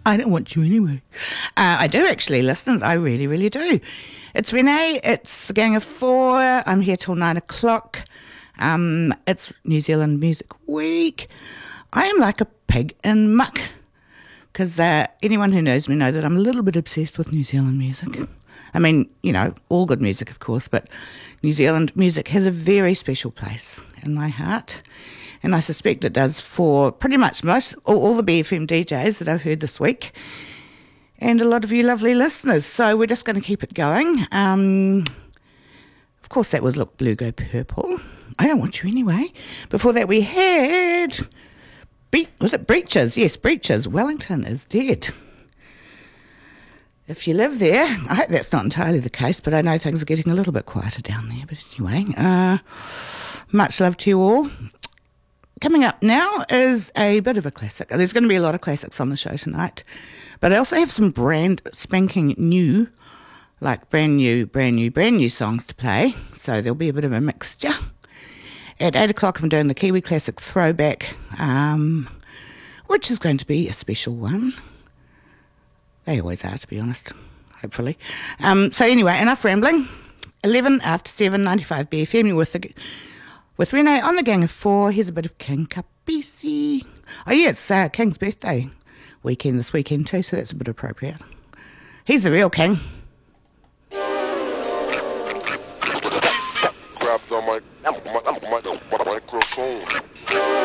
I don't want you anyway. I do actually, listeners. I really, really do. It's Renee. It's the Gang of Four. I'm here till 9 o'clock. It's New Zealand Music Week. I am like a pig in muck because anyone who knows me know that I'm a little bit obsessed with New Zealand music. I mean, you know, all good music, of course, but New Zealand music has a very special place in my heart. And I suspect it does for pretty much all the BFM DJs that I've heard this week. And a lot of you lovely listeners. So we're just going to keep it going. Of course, that was Look Blue Go Purple. I don't want you anyway. Before that, we had... was it Breaches? Yes, Breaches. Wellington is dead. If you live there, I hope that's not entirely the case, but I know things are getting a little bit quieter down there. But anyway, much love to you all. Coming up now is a bit of a classic. There's going to be a lot of classics on the show tonight, but I also have some brand spanking new, like brand new songs to play. So there'll be a bit of a mixture. At 8 o'clock, I'm doing the Kiwi Classic Throwback, which is going to be a special one. They always are, to be honest, hopefully. So anyway, enough rambling. 11 after 7, 95 BFM, you're with Renee on the Gang of Four. Here's a bit of King Kapisi. Oh yeah, it's King's birthday weekend this weekend too, so that's a bit appropriate. He's the real king. Grab the microphone.